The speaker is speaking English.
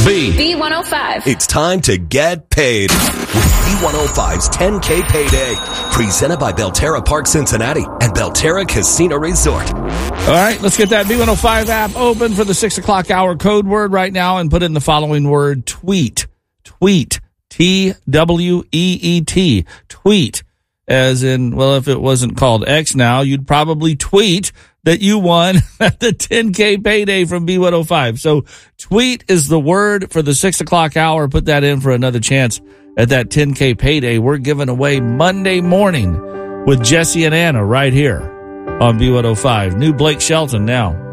B105. It's time to get paid with B105's 10K Payday. Presented by Belterra Park Cincinnati and Belterra Casino Resort. All right, let's get that B105 app open for the 6 o'clock hour code word right now and put in the following word, tweet. Tweet. T-W-E-E-T. Tweet. As in, well, if it wasn't called X now, you'd probably tweet that you won at the 10K Payday from B105. So tweet is the word for the 6 o'clock hour. Put that in for another chance at that 10K Payday. We're giving away Monday morning with Jesse and Anna right here on B105. New Blake Shelton now.